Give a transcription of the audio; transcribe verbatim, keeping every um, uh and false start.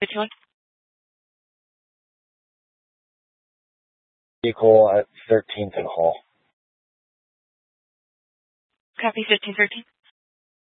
Which one? Vehicle at thirteenth and Hall. Copy fifteen thirteen.